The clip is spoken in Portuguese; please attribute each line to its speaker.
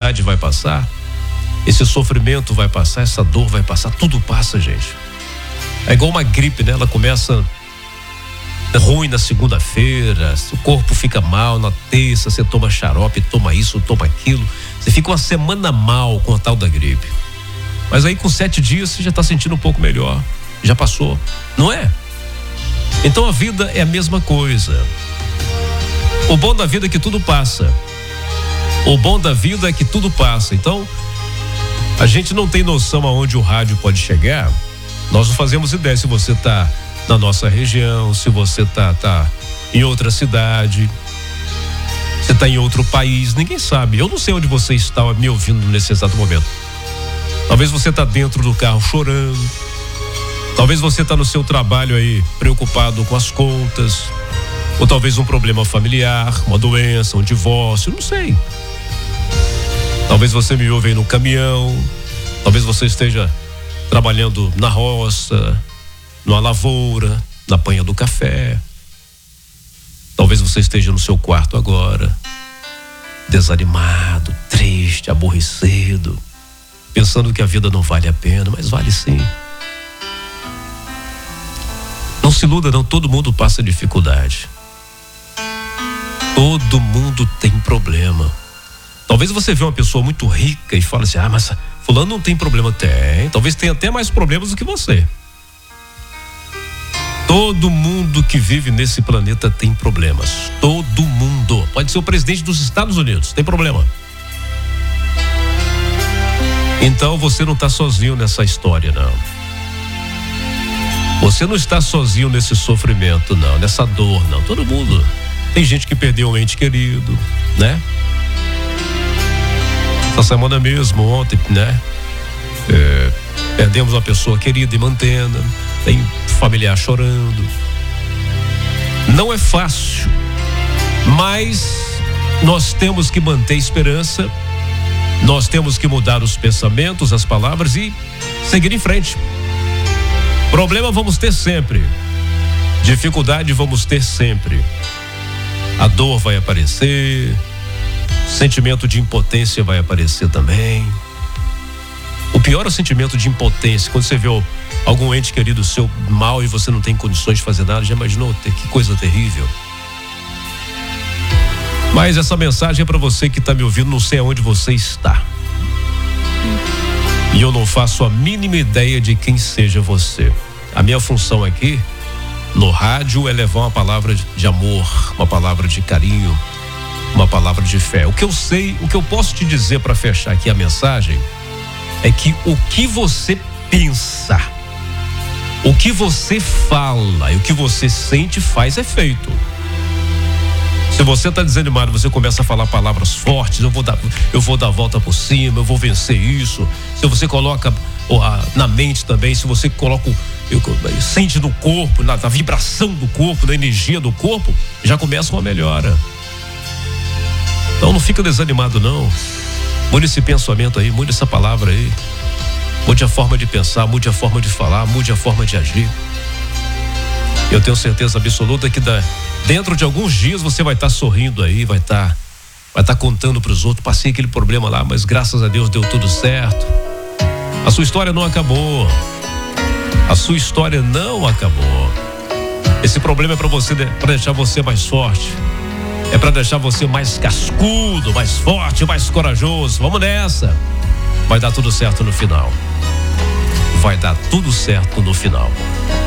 Speaker 1: dificuldade vai passar, esse sofrimento vai passar, essa dor vai passar, tudo passa, gente. É igual uma gripe, né? Ela começa ruim na segunda-feira, o corpo fica mal na terça, você toma xarope, toma isso, toma aquilo, você fica uma semana mal com a tal da gripe. Mas aí com 7 dias você já está sentindo um pouco melhor, já passou, não é? Então a vida é a mesma coisa. O bom da vida é que tudo passa. O bom da vida é que tudo passa. Então, a gente não tem noção aonde o rádio pode chegar. Nós não fazemos ideia se você está na nossa região, se você tá em outra cidade, se está em outro país, ninguém sabe. Eu não sei onde você está me ouvindo nesse exato momento. Talvez você está dentro do carro chorando. Talvez você está no seu trabalho aí preocupado com as contas. Ou talvez um problema familiar, uma doença, um divórcio, não sei. Talvez você me ouve aí no caminhão. Talvez você esteja trabalhando na roça, numa lavoura, na panha do café. Talvez você esteja no seu quarto agora, desanimado, triste, aborrecido, pensando que a vida não vale a pena, mas vale sim. Não se iluda não, todo mundo passa dificuldade. Todo mundo tem problema. Talvez você vê uma pessoa muito rica e fale assim, mas fulano não tem problema. Tem, talvez tenha até mais problemas do que você. Todo mundo que vive nesse planeta tem problemas. Todo mundo. Pode ser o presidente dos Estados Unidos, tem problema. Então você não está sozinho nessa história, não. Você não está sozinho nesse sofrimento, não, nessa dor, não. Todo mundo. Tem gente que perdeu um ente querido, né? Essa semana mesmo, ontem, né? Perdemos uma pessoa querida em Mantena. Tem familiar chorando. Não é fácil, mas nós temos que manter esperança. Nós temos que mudar os pensamentos, as palavras e seguir em frente. Problema vamos ter sempre. Dificuldade vamos ter sempre. A dor vai aparecer. Sentimento de impotência vai aparecer também. O pior é o sentimento de impotência. Quando você vê algum ente querido seu mal e você não tem condições de fazer nada, já imaginou? Que coisa terrível. Mas essa mensagem é para você que está me ouvindo, não sei aonde você está. E eu não faço a mínima ideia de quem seja você. A minha função aqui no rádio é levar uma palavra de amor, uma palavra de carinho, uma palavra de fé. O que eu sei, o que eu posso te dizer para fechar aqui a mensagem é que o que você pensa, o que você fala e o que você sente faz efeito. Se você está desanimado, você começa a falar palavras fortes, eu vou dar a volta por cima, eu vou vencer isso. Se você coloca na mente também, se você coloca, sente no corpo, na vibração do corpo, na energia do corpo, já começa uma melhora. Então não fica desanimado não. Mude esse pensamento aí, mude essa palavra aí. Mude a forma de pensar, mude a forma de falar, mude a forma de agir. Eu tenho certeza absoluta que dentro de alguns dias você vai estar sorrindo aí, vai estar contando para os outros, passei aquele problema lá, mas graças a Deus deu tudo certo. A sua história não acabou. A sua história não acabou. Esse problema é para deixar você mais forte. É para deixar você mais cascudo, mais forte, mais corajoso. Vamos nessa. Vai dar tudo certo no final. Vai dar tudo certo no final.